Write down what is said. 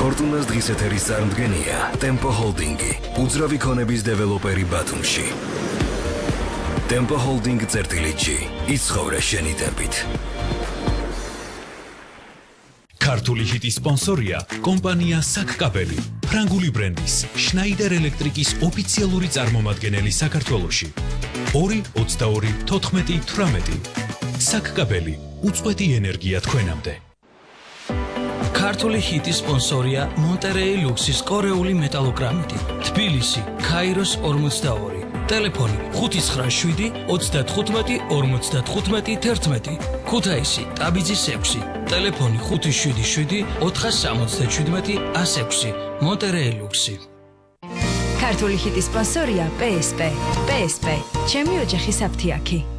ფორტუნას დღის ეთერის წარმდგენია Tempo Holding-ი, უძრავი ქონების დეველოპერი ბათუმში. Tempo Holding წერტილი-G, იცხოვრე შენი ტემპით. ქართული ჰიტის სპონსორია კომპანია საკკაბელი, ფრანგული ბრენდის შნაიდერ ელექტრიკის ოფიციალური წარმომადგენელი საქართველოში. 2-22-14-18 საკკაბელი, უწყვეტი ენერგია თქვენამდე. ქართული ჰიტის სპონსორია მონტერეი ლუქსის კორეული მეტალოგრამიტი, თბილისი, ქაიროს 42, ტელეფონი 597-35-55-11, ქუთაისი, ტაბიძის 6, ტელეფონი 577-477-106, მონტერეი ლუქსი. ქართული ჰიტის სპონსორია PSP, ჩემი ოჯახის აფთიაქი.